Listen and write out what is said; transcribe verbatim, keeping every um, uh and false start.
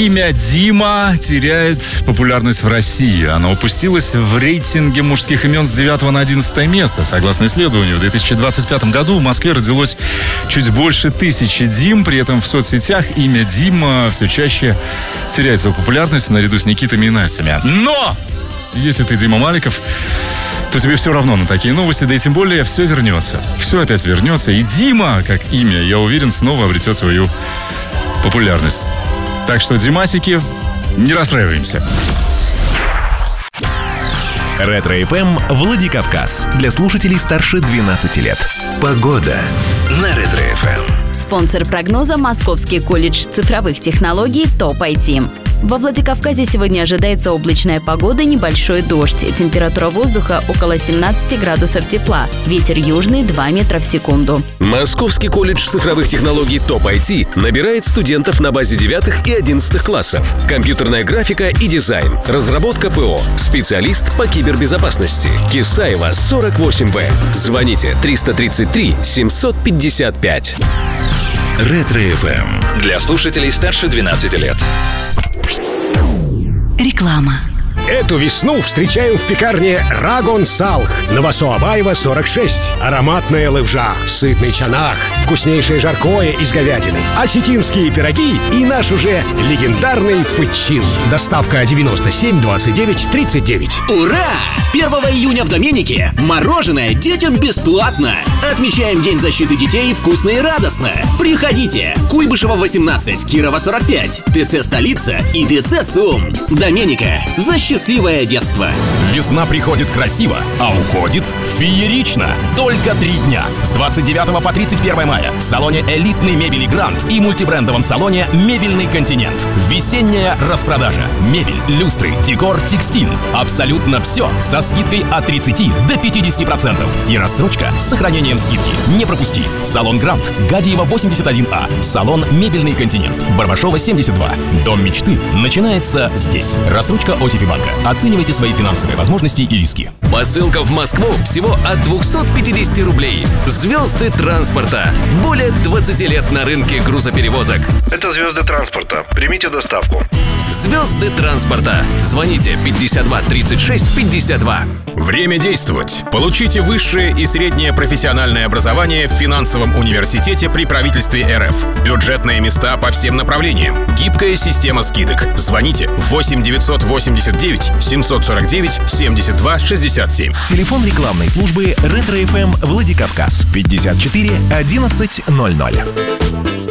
Имя Дима теряет популярность в России. Оно опустилось в рейтинге мужских имен с девятого на одиннадцатое место. Согласно исследованию, в две тысячи двадцать пятом году в Москве родилось чуть больше тысячи Дим. При этом в соцсетях имя Дима все чаще теряет свою популярность наряду с Никитами и Настями. Но! Если ты Дима Маликов, то тебе все равно на такие новости, да и тем более все вернется. Все опять вернется. И Дима, как имя, я уверен, снова обретет свою популярность. Так что, Димасики, не расстраиваемся. Ретро-эф эм Владикавказ. Для слушателей старше двенадцати лет. Погода на Ретро-эф эм. Спонсор прогноза — Московский колледж цифровых технологий ТОП ай ти. Во Владикавказе сегодня ожидается облачная погода, небольшой дождь. Температура воздуха около семнадцати градусов тепла. Ветер южный два метра в секунду. Московский колледж цифровых технологий ТОП ай ти набирает студентов на базе девятых и одиннадцатых классов. Компьютерная графика и дизайн. Разработка ПО. Специалист по кибербезопасности. Кисаева, сорок восемь бэ. Звоните триста тридцать три семьсот пятьдесят пять. Ретро-эф эм. Для слушателей старше двенадцати лет. Реклама. Эту весну встречаем в пекарне Рагон Салх на Васо-Абаева, сорок шесть. Ароматная лывжа, сытный чанах, вкуснейшее жаркое из говядины, осетинские пироги и наш уже легендарный фычин. Доставка девяносто семь двадцать девять тридцать девять. Ура! первого июня в Доменике мороженое детям бесплатно. Отмечаем День защиты детей вкусно и радостно. Приходите. Куйбышева восемнадцать, Кирова сорок пять, ТЦ Столица и ТЦ ЦУМ. Доменика. За счастливое детство. Весна приходит красиво, а уходит феерично. Только три дня. С двадцать девятого по тридцать первое мая в салоне элитной мебели «Грант» и мультибрендовом салоне «Мебельный континент». Весенняя распродажа. Мебель, люстры, декор, текстиль. Абсолютно все со скидкой от тридцати до пятидесяти процентов. И рассрочка с сохранением скидки. Не пропусти. Салон «Грант», Гадиева восемьдесят один А. Салон «Мебельный континент», Барбашова семьдесят два. Дом мечты начинается здесь. Рассрочка о ти пи банка. Оценивайте свои финансовые возможности и риски. Посылка в Москву всего от двухсот пятидесяти рублей. Звезды транспорта. Более двадцати лет на рынке грузоперевозок. Это звезды транспорта. Примите доставку. Звезды транспорта. Звоните пятьдесят два тридцать шесть пятьдесят два. Время действовать. Получите высшее и среднее профессиональное образование в финансовом университете при правительстве эр эф. Бюджетные места по всем направлениям. Гибкая система скидок. Звоните восемь девятьсот восемьдесят девять семьсот сорок девять семьдесят два шестьдесят семь. Телефон рекламной службы Ретро-эф эм Владикавказ. пятьдесят четыре одиннадцать ноль ноль.